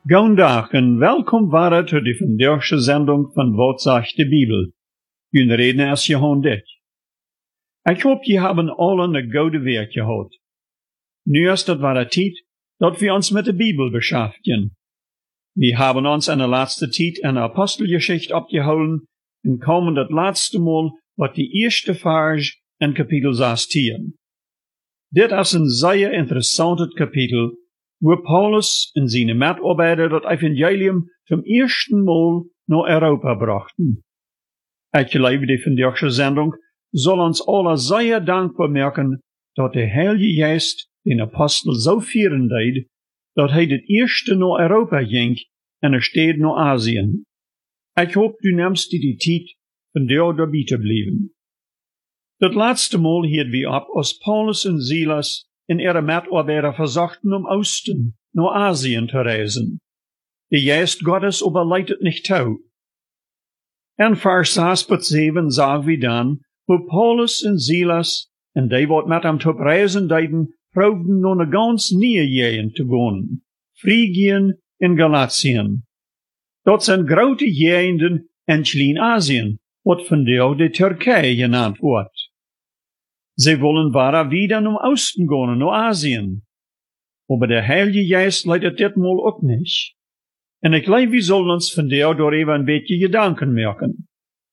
Goedendag en welkom waren tot de vandaagse zending van Wat zegt de Bibel. Uw reden is Johan Dick. Ik hoop je hebben allen een goede week gehad. Nu is het ware tijd dat we ons met de Bibel beschäftigen. We hebben ons in de laatste tijd in de Apostelgeschichte opgehouden en komen het laatste Mal wat die eerste vers in kapitel 16. Dit is een zeer interessant kapitel, wo Paulus en zijn medarbeiter dat evangelium zum ersten Mal naar Europa brachten. Ik geloof die vandaagse zending zal ons alle zeer dankbaar maken dat de Heilige Geest den Apostel zo vieren deed, dat hij het eerste naar Europa ging en er steed naar Azië. Ik hoop du neemst die tijd van daar daarbij te blijven. Dat laatste Mal hielden we op als Paulus en Silas en ihre medarbeiter versuchten Osten, naar Azië te reizen. De Geist Gottes aber leitet nicht toe. In vers 6-7 sagen wir dann, wo Paulus en Silas en die wat met hem op reizen deden, proefden naar een ganz nieuwe gegend te gaan, Phrygien en Galatien. Dat zijn grote gegenden in Klein-Asien, wat vandaag de Turkije genannt wordt. Ze willen ware wieder naar Osten gaan, naar Azië. Aber der Heilige Geist leitet ditmaal ook niet. En ik geloof, we zullen ons vandaag door even een beetje gedanken maken.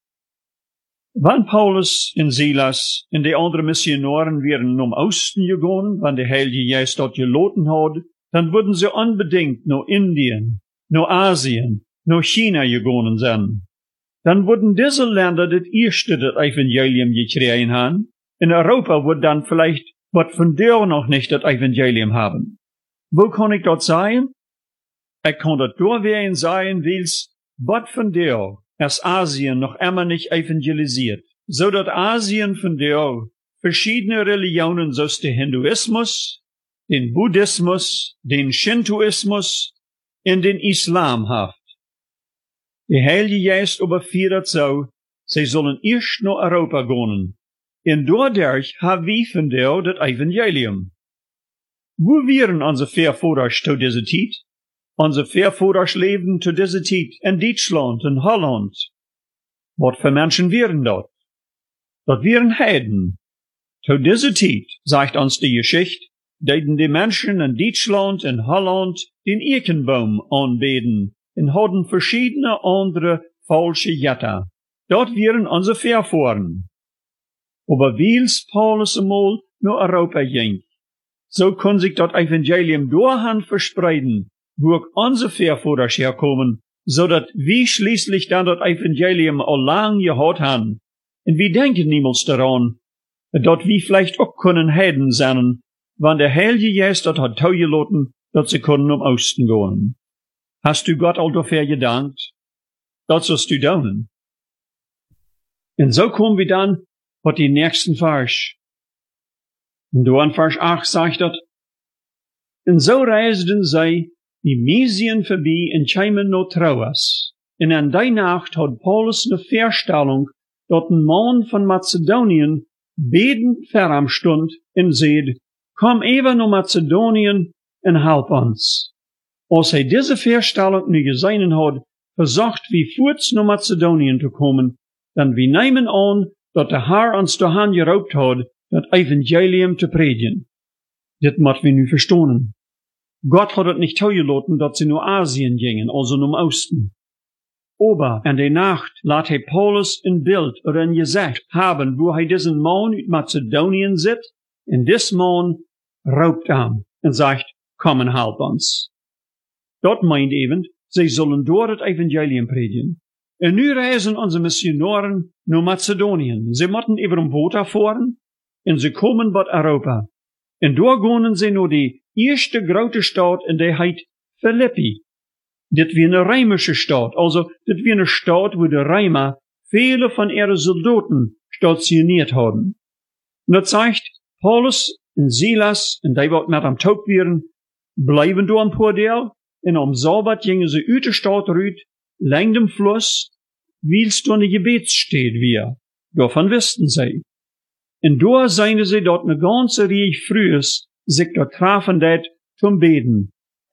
Wanneer Paulus en Silas en de andere missionaren wären naar Osten gegaan, wanneer de Heilige Geist dort gelaten had, dan würden ze unbedingt naar Indien, naar Azië, naar China gegaan zijn. Dan würden diese Länder het eerste dat Evangelium gekregen haben. In Europa wird dann vielleicht, wat von der noch nicht das Evangelium haben. Wo kann ich das sagen? Ich kann das durchwehen sagen, weil's, wat von der ist Asien noch immer nicht evangelisiert. So dass Asien von der verschiedene Religionen, so ist der Hinduismus, den Buddhismus, den Shintoismus und den Islam haft. Der Heilige Geist aber führt so, sie sollen erst nach Europa gehen. En doordat hebben we vandaag het evangelium. Wo wären onze Voorvouders tot deze tijd? Onze Voorvouders leefden tot deze tijd in Duitsland en Holland. Wat voor mensen wären dat? Dat wären Heiden. Tot deze tijd, zegt ons de Geschichte, deden de mensen in Duitsland en Holland den Eikenbaum aanbeden en hadden verschiedene andere falsche Götter. Dat wären onze Voorvouders. Aber weils Paulus einmal nach Europa ging, so kann sich das Evangelium dahin verspreiden, wo auch unsere Vorväter herkommen, so dass wir schließlich dann das Evangelium allang gehört haben. Und wir denken niemals daran, dass wir vielleicht auch können Heiden sein, wann der Heilige Geist das hat zugelassen, dass sie können Osten gehen. Hast du Gott all dafür gedankt? Das sollst du tun. Und so kommen wir dann wat die nächsten Vers. Und da in Vers 8 sagt dat, en so reisden zij die Mesien voorbij en kwamen naar Troas. En an die Nacht had Paulus eine Verstellung, dat een man van Macedonien bedend ver am stund en zeid, kom even naar Macedonien en help ons. Als hij deze Verstellung nu gezien had, verzocht wie voorts naar Macedonien te komen, dan wie nemen aan dat de Heer ons dahin geroopt had, dat Evangelium te predigen. Dit moet we nu verstaan. Gott hat het nicht toegelaten, dat sie naar Asien gingen, also naar Osten. Aber in der Nacht laat hij Paulus een Bild oder een gezicht haben, wo hij diesen Mann uit Macedonien zit, en dis man roopt aan en zegt, kom en help ons. Dat meint even, zij zullen door het Evangelium predigen. En nu reizen onze missionaren naar Macedonien. Ze moeten over een boot afvaren en ze komen bij Europa. En daar gaan ze naar de eerste grote stad en die heet Philippi. Dit weer een Rijmische stad, also dit weer een stad waar de Rijmer vele van ihre Soldaten stationiert hadden. En dat zegt, Paulus en Silas en die wat met hem taub waren, blijven door een paar deel en om Sabbat gingen ze uit de stad uit, lang dem Fluss, wils door de Gebetsstätte wir. Davon wussten sie. En daar zijn ze dort ne ganze Reich frühes, sich dort trafen det zum Beten.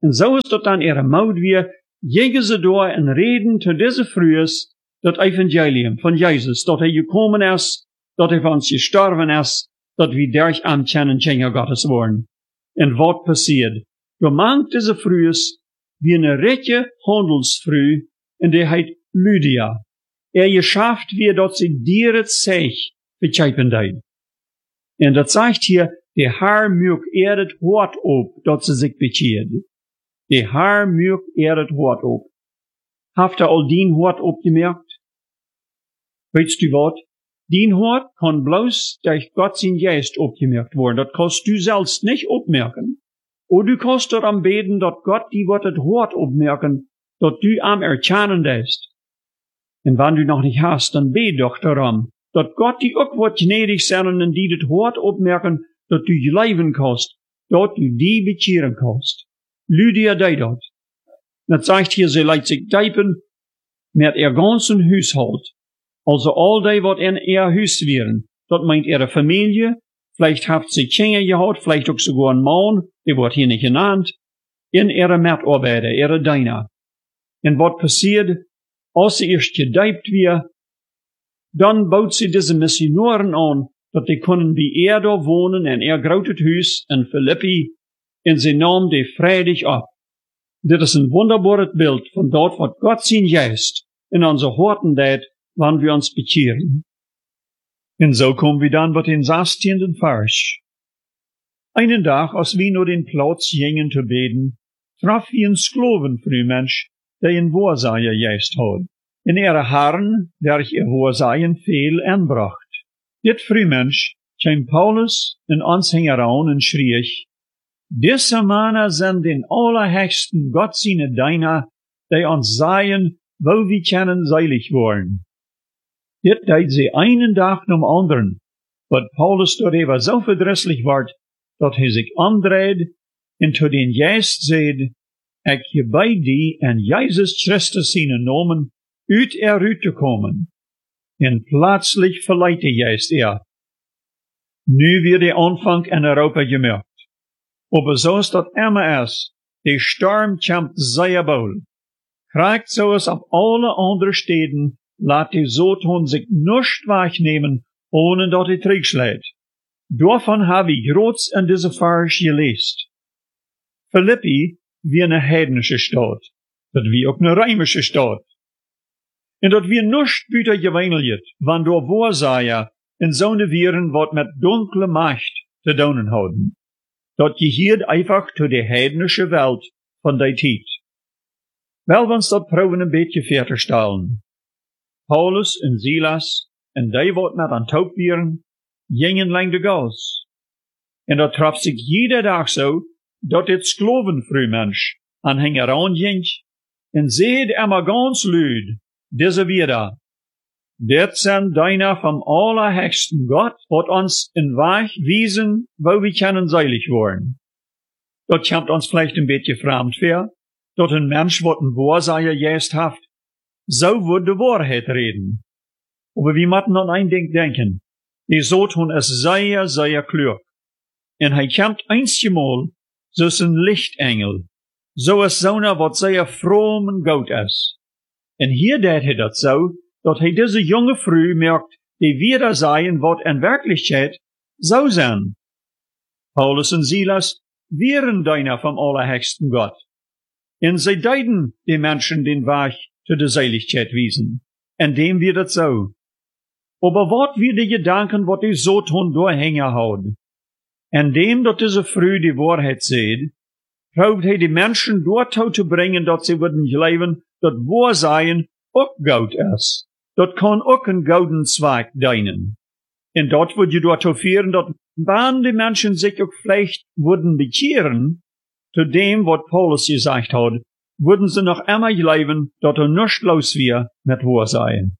En zo is dat dan ihre Maut weer, jegen ze door en reden te deze Frühes, dat Evangelium von Jesus, dat hij gekommen is, dat hij voor ons gestorven is, dat we durch aankennen Kinder Gottes worden. En wat passiert? Door mangt deze Frühes, wie een rijke handelsfrüh, en die heet Lydia. Geschaft wie dat ze dir het zeg, verkijpen deed. En dat zegt hier, die haar mjuk het hart op, dat ze zich bekeert. Die haar mjuk het hart op. Haft al dien hart opgemerkt? Weißt du wat? Dien hart kann bloß durch Gott sein Geist opgemerkt worden. Dat kannst du selbst nicht opmerken. O du kannst dort am beten, dat Gott die wat het hart opmerken, dat du am erkennen ist. En wann du noch nicht hast, dann bet doch daran, dat Gott die ook wat gnädig zijn en die het hart opmerken, dat du leven kannst, dat du die bekehren kannst. Lydia deed dat. Dat zegt hier, ze leidt zich diepen met ihr ganzen Hushalt. Also all die wat in ihr Hus wären. Dat meint ihre Familie, vielleicht habt sie Kinder gehabt, vielleicht auch sogar ein Mann, die wird hier nicht genannt, in ihre Mitarbeiter, ihre Diener. En wat passiert? Als sie erst gedeibt wir, dann baut sie diese Missionaren an, dat die können wie da wohnen in ihr großes Hus in Philippi, en sie nahm die freudig ab. Dit is een wunderbares Bild von dort, wat Gott sein Geist in onze Horten deed, wann wir uns bekehren. En so kommen wir dann mit den 16. Vers. Einen Tag, als wir nur den Platz gingen zu beten, traf wir einen Sklovenfrühmensch, der in Wahrsager geist had. En ihre Herren, der ihr Wahrsagen viel anbracht. Dit Frühmensch kwam Paulus in Anhänger an und schrie, diese Männer sind den allerhöchsten Gott seine Diener, die uns sagen, wo wir können seilig worden. Dit deed sie einen Tag nach dem anderen, wat Paulus darüber so verdrießlich ward, dat hij sich andreht und zu den Geist seht, ik gebei die en Jesus Christus seinen Namen uit te kommen. En plötzlich verleiht der Geist Nu wird der Anfang in Europa gemerkt. Aber so ist dat immer ist, der Sturm kämpft sehr wohl. Kriegt so es auf alle anderen Städten, laat die Satan sich nicht wegnehmen, ohne dat hij terugschlägt. Davon habe ich groß in diese Vers gelesen. Philippi wie eine heidnische Stadt, dat wie auch eine römische Stadt. En dat wie nicht büter gewöhnlich, wann door Wahrsager in zo'n Viren wat met dunkle Macht te doen houden. Dat gehört einfach zu der heidnische Welt von der Zeit. Wel, wens dat proben een beetje verder stellen. Paulus en Silas en die wat met aan taub vieren, gingen lang de gas. En dat traf zich jeder dag zo, dat het Sklovenfrühmensch aanhänger aanging, en zeed immer ganz luid, diese wieder. Dit zijn Diener vom allerhöchsten Gott, wat ons in Weg wiesen, wo wir können seilig worden. Dat kommt ons vielleicht een beetje vreemd voor, dat een Mensch wat een Wahrsager geest haft, so würde de Wahrheit reden. Aber wir müssen an ein Ding denken. Die Satan ist sehr, sehr klug. En hij kommt einmal, so ist ein Lichtengel. So ist so einer, wat sehr fromm und gut ist. En hier deed hij dat so, dat hij diese junge Früh merkt, die wieder seien, wat in Wirklichkeit so zijn. Paulus en Silas wären Diener vom allerhöchsten Gott. En sie deiden die Menschen den Weg zu der Seligkeit wiesen. En dem wird het so. Aber wat wir die Gedanken, wat die Satan doorhängen houden? En dem, dat diese Früh die Wahrheit seht, probt hij die Menschen dorthin zu bringen, dat sie würden glauben, dat Wahrsein ook goud is. Dat kan ook een gouden Zweig dienen. En dat würde dorthin führen, dat wann die Menschen sich auch vielleicht würden bekehren, zu dem, wat Paulus gesagt hat, würden sie noch immer glauben, dat nicht los wir mit Wahrsein.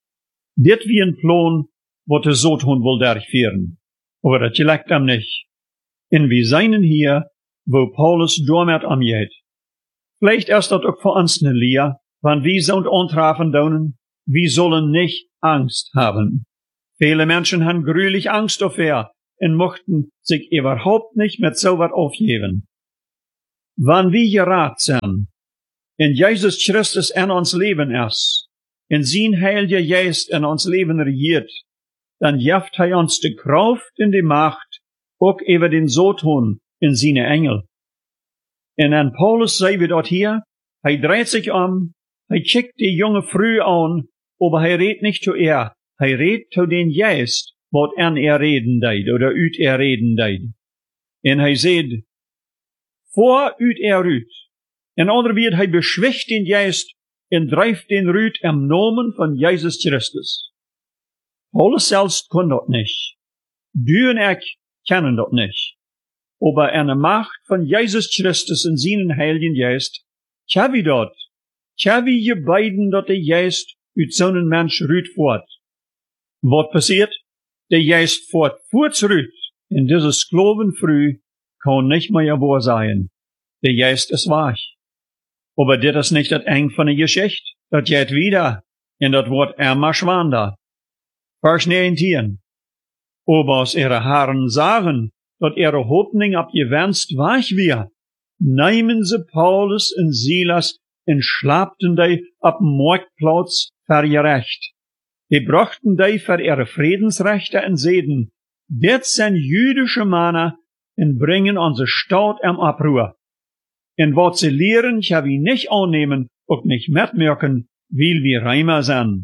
Dit wie ein Plan, wat de Satan will durchführen. Aber dat geleckt ihm nicht. En wir seien hier, wo Paulus damit angeht. Vielleicht ist das auch für uns eine Lehre, wenn wir so antreffen können, wir sollen nicht Angst haben. Viele Menschen haben grülich Angst davor und möchten sich überhaupt nicht mit so was aufgeben. wann wir geraad zijn, en Jesus Christus in ons leven is, en zijn heilige geest in ons leven regiert, dan geeft hij ons de kracht en de macht, ook over den Satan en zijn engel. En aan Paulus zei we dat hier, hij draait zich om, hij kijkt die jonge vrouw aan, aber hij redt niet zu hij redt zu den Geist, wat an reden deed, oder uit reden deed. En hij zegt, voor uit uit. In andere woorden, hij beschwicht den Geist en drijft den uit im Namen van Jesus Christus. Paulus selbst kon dat nicht. Du en ik kennen dat nicht. Aber an der Macht von Jesus Christus in seinen Heiligen Geist, kann wir dort, kann wir gebeiden, dass der Geist uit zo'n Mensch uitvoert. Wat passiert? Der Geist voortruit. En diese Sklavenvrouw kann nicht mehr wahr sein. Der Geist ist weich. Aber dit ist nicht das Eng von der Geschichte. Das geht wieder. En dat wordt immer schwander. Vers 19. Aber als ihre Herren sagen, dat ihre Hoffnung abgewenst weich wir, nehmen sie Paulus und Silas en schlapten die ab dem Marktplatz für ihr Recht. Die brachten die für ihre Friedensrechte en zeiden, dit zijn jüdische Männer en bringen onze Staat im Abruhr. En wat sie lehren, kann wir nicht annehmen, auch nicht mitmerken, weil wir Reimer sind.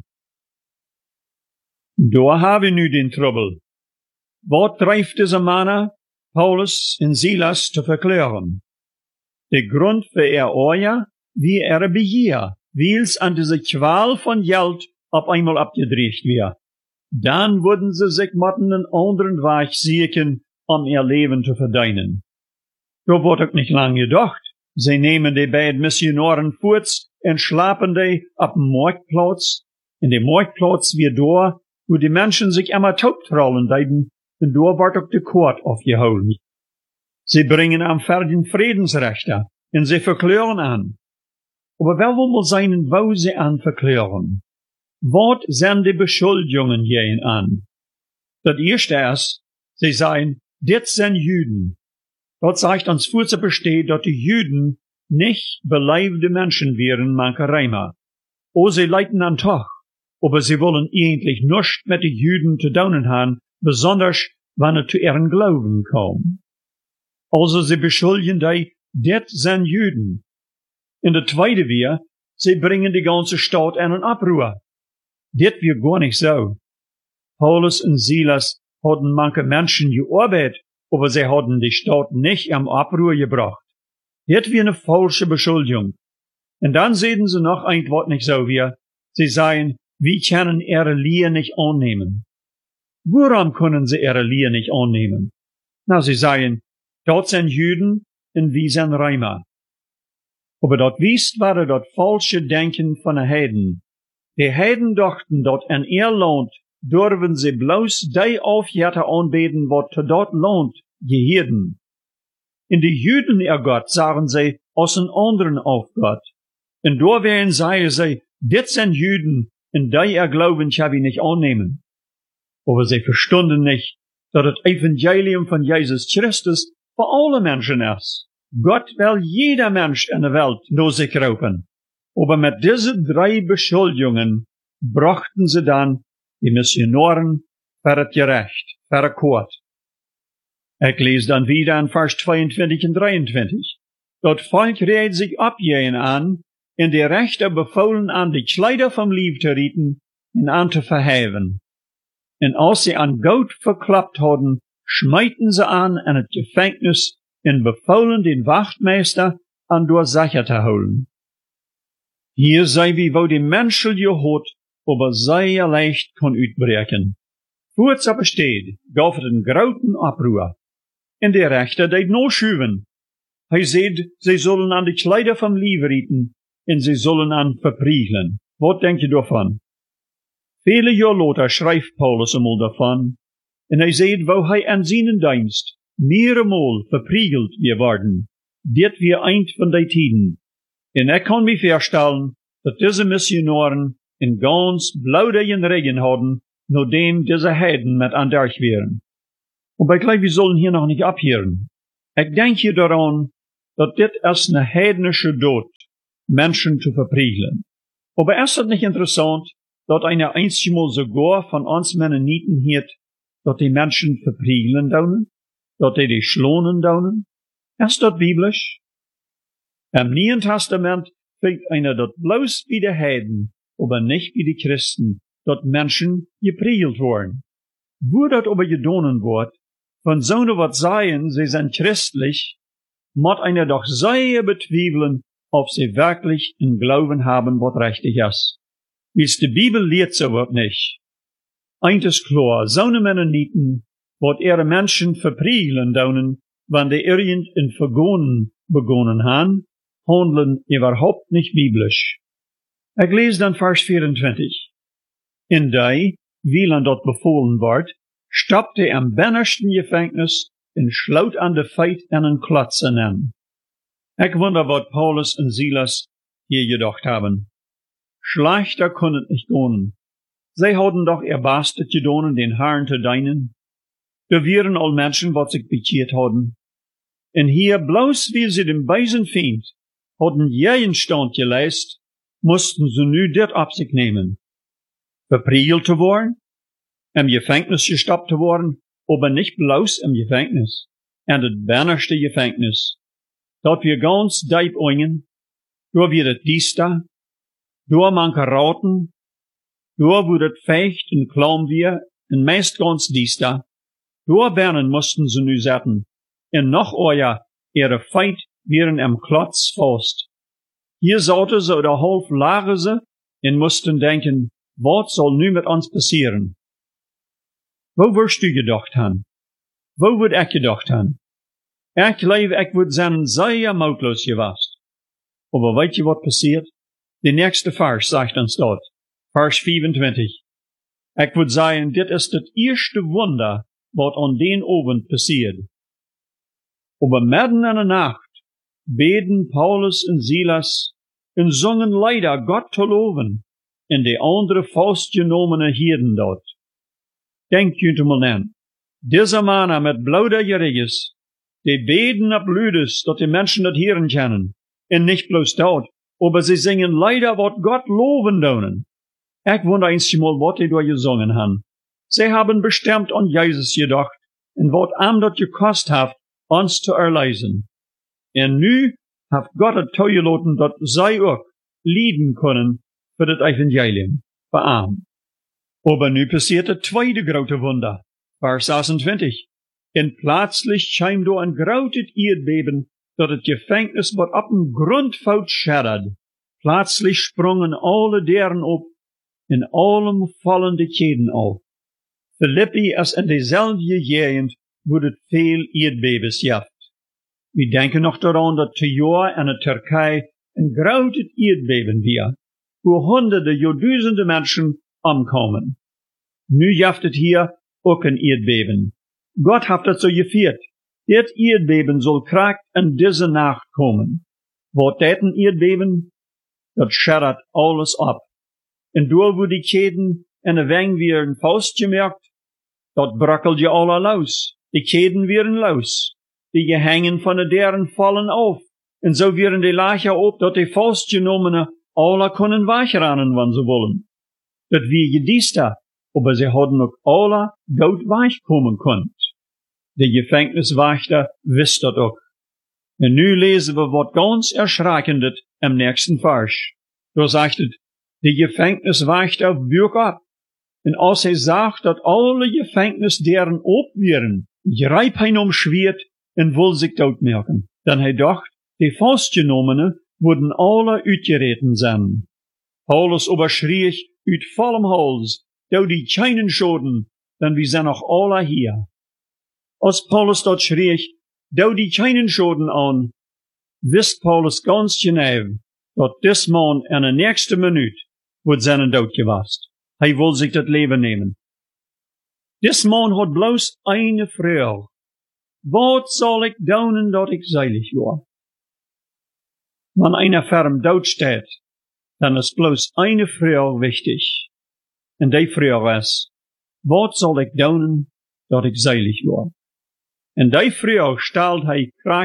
Da haben wir nu den Trouble. Wat drijft diese Männer, Paulus en Silas zu verklären? Der Grund für ihr Oja, wie ihre Begier, weil's an diese Qual von Geld auf einmal abgedreht wird. Dann würden sie sich mit einen anderen Weg suchen, ihr Leben zu verdienen. Da wird auch nicht lange gedacht. Sie nehmen die beiden Missionaren fort und schlafen die auf dem Marktplatz. In dem Marktplatz wird da, wo die Menschen sich immer taubtrollen deiden, und da wird auch die Court aufgeholt. Sie bringen am fertigen Friedensrechte, und sie verklären an. Aber wer will mal sein, wo sie an verklären? Wat sind die Beschuldigungen gehen an? Das erste ist, sie sagen, dit sind Juden. Dort sagt uns vor zu bestehen, dass die Juden nicht beleibte Menschen wären, manche Reimer. O sie leiten an Tag, aber sie wollen eigentlich nichts mit den Juden zu tun haben, besonders wenn es zu ihren Glauben kommt. Also sie beschuldigen die, dit sind Juden. In der zweite wir, sie bringen die ganze Stadt in einen Abruhr. Dit wird gar nicht so. Paulus und Silas hatten manche Menschen gearbeitet, aber sie hatten die Stadt nicht am Abruhr gebracht. Dit wird eine falsche Beschuldigung. Und dann sehen sie noch ein Wort nicht so wie, sie sagen, wir können ihre Lehre nicht annehmen. Woran können sie ihre Lehre nicht annehmen? Na, sie sagen, dort sind Juden und wir sind Reimer. Aber dort wisst war das falsche Denken von den Heiden. Die Heiden dachten, dort in ihr Land dürfen sie bloß die Aufjährte anbeten, wat zu dort Land gehirden. In die Juden ihr Gott sagen sie aus einem anderen Aufgott. Und da werden sie, dit sind Juden, und die ihr Glauben kann ich nicht annehmen. Aber sie verstunden nicht, dass das Evangelium von Jesus Christus für alle Menschen ist. Gott will jeder Mensch in der Welt nur sich rufen. Aber mit diesen 3 Beschuldigungen brachten sie dann die Missionaren für das Gerecht, für das Court. Ich lese dann wieder in Vers 22 und 23. Dort Volk redet sich abgehen an, in die Rechter befohlen an, die Kleider vom Lieb zu rieten und an zu verheven. Und als sie an Gold verklappt hadden, schmeiten sie an het Gefängnis und befohlen den Wachtmeister an Durchsacher zu holen. Hier sei wie wo die Menschen gehot, aber sei leicht kon uitbreken. Voorts op steed gaf het een groten Abruhr. En de Rechter deed no schuwen. Hij zei, zij zullen aan de Kleider vom Lieb rieten, en zij zullen aan verpriegelen. Wat denk je daarvan? Vele jaar later schrijft Paulus eenmaal daarvan, en hij zei, wo hij aan zijn dienst meermaal verpriegeld weer worden. Dit weer eind van die tijden. En ik kan me voorstellen, dat deze missionaren een ganz blauwdigen Regen hadden, nachdem diese Heiden mit an Derch wären. Und ich glaube, wir sollen hier noch nicht abhören. Ich denke hier daran, dat dit als een heidnische dood, Menschen zu verpriegeln. Aber ist das nicht interessant, dat einer einstmal sogar von uns Mennoniten hiert, dat die Menschen verpriegeln daunen, dat die schlonen daunen? Ist das biblisch? Im Neuen Testament fängt einer dat bloß bei den Heiden, aber nicht bei den Christen, dat Menschen gepriegelt worden. Wo dat aber gedonen wird, von so ne wat seien, sie sind christlich, muss einer doch sehr betweifeln, ob sie wirklich einen Glauben haben, was richtig ist. Wie's die Bibel lehrt so wat nicht. Eint ist klar, so ne Mennoniten, wat ihre Menschen verpriegeln daunen, wann die irgend in Vergonen begonnen han, handeln überhaupt nicht biblisch. Ich lese dann Vers 24. In die, wie an dort befohlen wird, stapte am bennersten Gefängnis in Schlaut an de Feit en een Klotsen an. Ich wonder, wat Paulus und Silas hier gedacht haben. Schlechter können nicht gehen. Sie hadden doch ihr Bastet gedonen, den Herrn zu dienen. Da wären all Menschen, wat sich bekehrt hadden. Und hier, bloß wie sie dem beisen Feind hadden jeden Stand geleist, mussten sie nu dit ab sich nehmen. Verpriegelt zu worden, im Gefängnis gestoppt zu worden, aber nicht bloß im Gefängnis, en das bennerste Gefängnis. Dort wir ganz deep oingen, da wird het diesta, da manche rauten, da wird het fecht en klaum wir, en meist ganz diesta, da bernen mussten sie nu zetten, en noch euer, ihre Feit wären am Klotz fast. Hier sollten sie oder halb lagen sie, en mussten denken, wat soll nu mit uns passieren? Wo wirst du gedacht han? Wo würd ich gedacht han? Ich glaube, ich würd sein sehr mautlos gewast. Aber weißt du, was passiert? Der nächste Vers sagt uns dort, Vers 25. Ich würd sagen, dit ist das erste Wunder, was an den Abend passiert. Aber mitten in der Nacht beten Paulus und Silas und sungen leider Gott zu loben in die andere festgenommene Hirden dort. Denkt je mal an. Diese Männer mit blauder Jähriges, die beten ab Lüdes, dass die Menschen das hören können. Und nicht bloß dort, aber sie singen leider, wat Gott loben donen. Ich wundere einmal, wat die da gesungen haben. Sie haben bestimmt an Jesus gedacht, und wat am dat gekost hat, uns zu erleisen. Und nu hat Gott het toegelaten, dat sie auch lieben können für das Evangelium. Verarmt. Aber nu passiert das zweite grote Wunder. Vers 26. Und plötzlich scheint do ein grautet Erdbeben, dat het Gefängnis wat ab dem Grundfout scheddert. Plötzlich sprongen alle deren op, in allem fallen die Käden auf. Philippi is in dezelfde gegend, wo het veel Erdbebens jaft. Wir denken noch daran, dat te jaar in der Türkei ein grautet Erdbeben wir, wo hunderte, ja duizende Menschen omkomen. Nu jaft het hier ook een Erdbeben. Gott hat het so geviert. Dit Erdbeben soll krakt in diese Nacht kommen. Wat dat een Erdbeben? Dat scheddert alles ab. En door wo die Käden en de weng weer vastgemerkt, dat brakkelt je alle los. Die Käden werden los. Die gehangen van de deren vallen auf. En so werden die Lacher op, dat die vastgenommene alle kunnen wegrennen, wann sie wollen. Dat wie gediesta, aber sie hadden ook alle goed wegkommen können. Der Gefängniswächter wisst dat ook. En nu lesen wir wat ganz erschreckendes im nächsten Vers. Da sagt het, der Gefängniswächter büg ab. En als hij sagt, dat alle Gefängnis deren op wären, greift hij Schwert en wil sich doodmerken. Dan hij dacht, die vastgenommene würden alle uitgereten zijn. Paulus aber schrie uit vollem Hals, do die keinen Schoden, denn wir sind noch alle hier. Als Paulus dort schrie, do die keinen Schoden an, wisst Paulus ganz genau, dat dis man in der nächsten Minute wird seinen Tod gewast. Hij will sich das Leben nehmen. Dis man hat bloß eine Frage. Wat soll ich daunen, dat ich seilig war? Wenn einer ferm Tod steht, dann ist bloß eine Frage wichtig. Und die Frage ist, wat soll ich daunen, dat ich seilig war? Und die Frage stellt hij krakt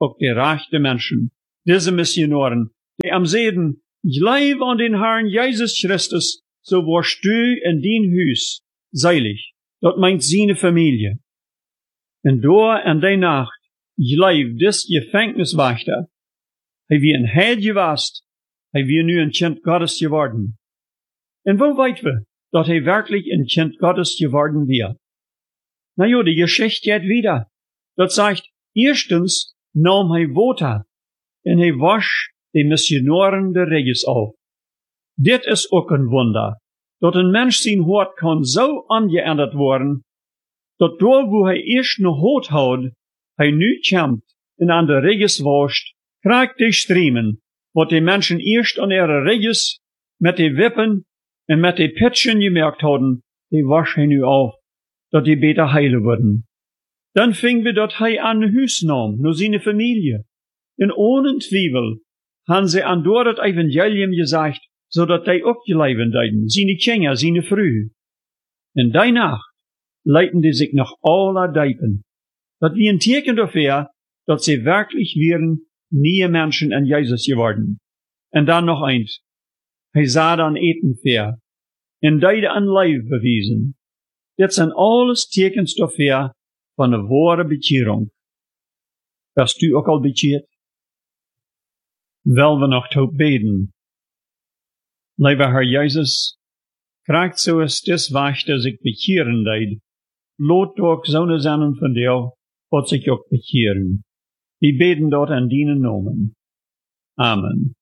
auch die rechte Menschen, diese Missionoren, die am Seden, Gleib an den Herrn Jesus Christus, so warst du in dein Hus seilig. Dat meint seine Familie. En door en die Nacht, gleib dis Gefängniswächter, wie een Heid gewast, wie nu een Kind Gottes geworden. En wo weit we, dat hij werkelijk een Kind Gottes geworden wird? Na ja, die Geschichte geht wieder. Dat sagt, erstens nahm hij Water, en hij wasch de Missionoren de Reges auf. Dit is ook een Wunder, dat een mens zijn hart kan zo angeändert worden, dat door wo hij eerst nog hout houdt, hij nu kämpt en aan de Reges wascht, krijgt die Striemen, wat die Menschen eerst an ihre Reges met die Wippen en met die Pitschen gemerkt hadden, die wasch hij nu auf, dat die beter heilen worden. Dan fing we dat hij aan huis nam, nur seine Familie. En ohne Twiebel han sie an door het Evangelium gesagt, zodat die opgeleven deiden, seine Kinder, seine Früh. En die Nacht leiten die sich nach aller Deipen. Dat wie ein Teken dafür, dat sie wirklich wären nie Menschen an Jesus geworden. En dan noch eins. Hij sah dan eten fair. En deide an Leib bewiesen. Dit zijn alles tekens dafür van een wahre Bekehrung. Wirst du ook al bekeerd? Wel we nog tot beten. Lieber Herr Jesus, krijgt so es des Wächter sich bekehren deid. Lot doch zo'n Sachen von dir, wat sich auch bekehren. Wir beten dort an deinen Namen. Amen.